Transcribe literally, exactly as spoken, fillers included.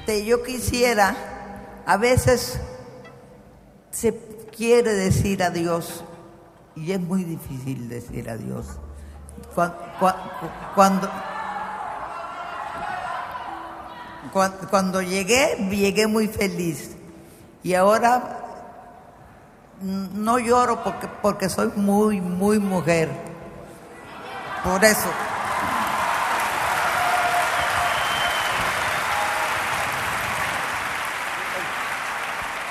Este, yo quisiera, a veces se quiere decir adiós y es muy difícil decir adiós. Cuando, cuando, cuando, cuando llegué, llegué muy feliz y ahora no lloro porque, porque soy muy, muy mujer. Por eso.